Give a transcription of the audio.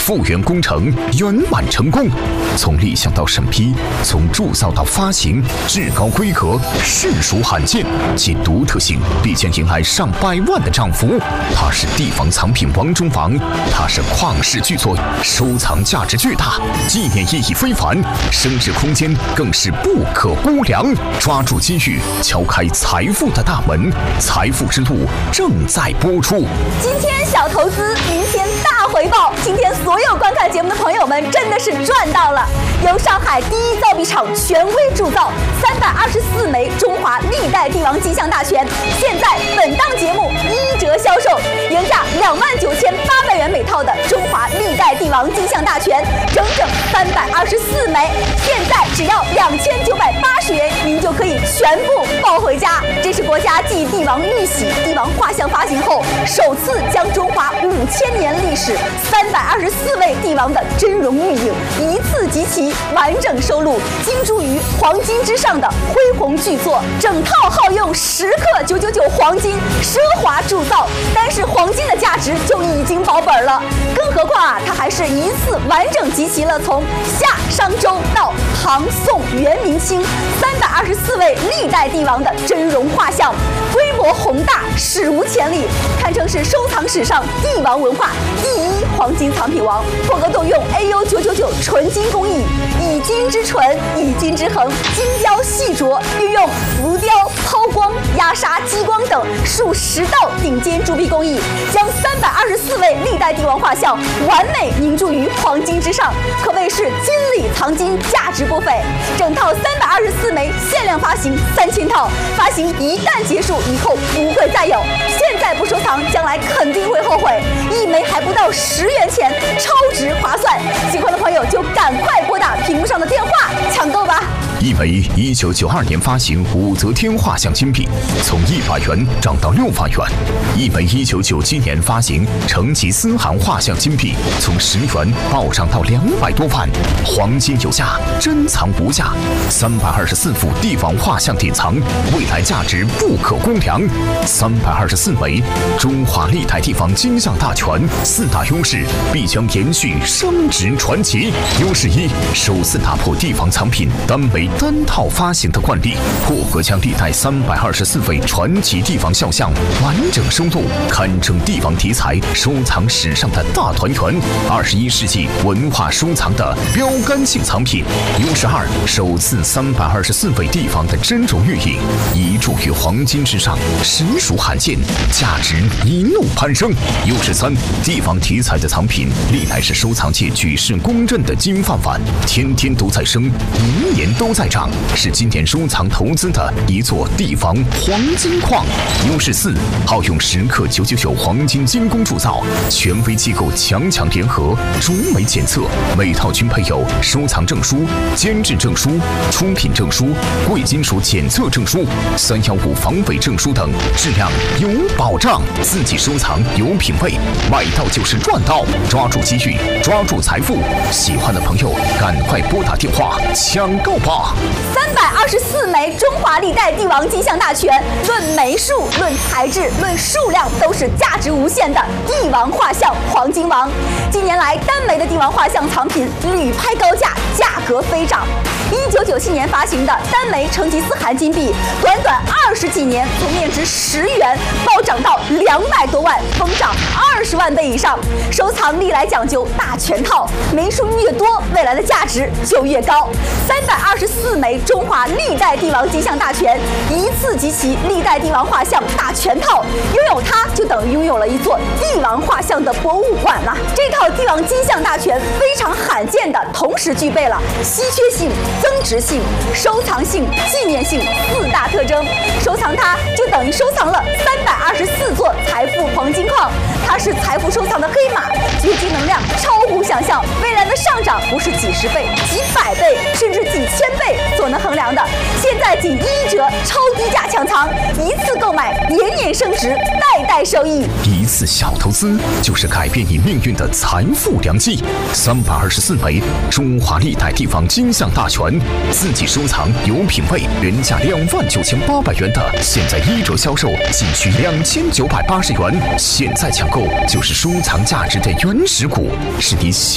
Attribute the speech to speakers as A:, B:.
A: 复原工程圆满成功，从立项到审批，从铸造到发行，至高规格，实属罕见，其独特性必将迎来上百万的涨幅。它是地方藏品王中王，它是旷世巨作，收藏价值巨大，纪念意义非凡，升值空间更是不可估量。抓住机遇，敲开财富的大门，财富之路正在播出。
B: 今天小投资，明天大回报。今天所有观看节目的朋友们真的是赚到了！由上海第一造币厂权威铸造324枚中华历代帝王金像大全，现在本档节目1折销售，原价29800元每套的中华历代帝王金像大全，整324枚，现在只要2980元，您就可以全部抱回家。这是国家继帝王玉玺、帝王画像发行后，首次将中华5000年历史324位帝王的真容玉影一次集齐，完整收录，精铸于黄金之上的恢宏巨作。整套耗用10克999黄金，奢华铸造，单是黄金的价值就已经保本了。更何况它还是一次完整集齐了从夏商周到唐宋元明清324位历代帝王的真容画像，规模宏大，史无前例，堪称是收藏史上帝王文化第一黄金藏品王。破格动用 AU999 纯金工艺，以金之纯，以金之恒，精雕细琢，运用浮雕、抛光、压沙、激光等数10道顶尖铸币工艺，将324位历代帝王画像完美凝铸于黄金之上，可谓是金里藏金，价值不菲。整套324枚限量发行3000套，发行一旦结束以后不会再有，现在不收藏将来肯定会后悔。一枚还不到10元钱，超值划算，喜欢的朋友就赶快拨打屏幕上的电话抢购吧。
A: 一枚1992年发行武则天画像金币，从100元涨到600元；一枚1997年发行成吉思汗画像金币，从10元暴涨到200多万。黄金有价，珍藏无价，324幅帝王画像典藏，未来价值不可估量。324枚中华历代帝王金像大全，4大优势必将延续升值传奇。优势1，首次打破帝王藏品单枚单套发行的惯例，破格将历代324位传奇帝王肖像完整收录，堪称帝王题材收藏史上的大团圆，21世纪文化收藏的标杆性藏品。优势2，首次324位帝王的真容玉影遗铸于黄金之上，实属罕见，价值一路攀升。优势3，帝王题材的藏品历来是收藏界举世公认的金饭碗，天天都在升，年年都在涨，是今年收藏投资的一座帝王黄金矿。优势4，耗用10克999黄金精工铸造，权威机构强联合，逐枚检测，每套均配有收藏证书、监制证书、出品证书、贵金属检测证书、315防伪证书等，质量有保障。自己收藏有品位，买到就是赚到，抓住机遇，抓住财富。喜欢的朋友赶快拨打电话抢购吧
B: ！324枚中华历代帝王金像大全，论枚数、论材质、论数量，都是价值无限的帝王画像黄金王。近年来，单枚的帝王画像藏品屡拍高价，价格飞涨。1997年发行的单枚成吉思汗金币，短短20几年，从面值10元暴涨到200多万，疯涨20万倍以上。收藏历来讲究大全套，枚数越多，未来的价值就越高。324枚中华历代帝王金像大全，一次集齐历代帝王画像大全套，拥有它就等于拥有了一座帝王画像的博物馆了。这套帝王金像大全非常罕见的，同时具备了稀缺性、增值性、收藏性、纪念性4大特征。收藏它就等于收藏了324座财富黄金矿，它是财富收藏的黑马，掘金能量超乎想象，未来的上涨不是几10倍、几百倍，甚至几千倍所能衡量的。现在仅1折超低价抢藏，一次购买年年升值，代代受益。
A: 一次小投资就是改变你命运的财富良机。324枚中华历代帝王金像大全，自己收藏有品位，原价29800元的，现在1折销售仅需2980元，现在抢购就是收藏价值的原始股，是你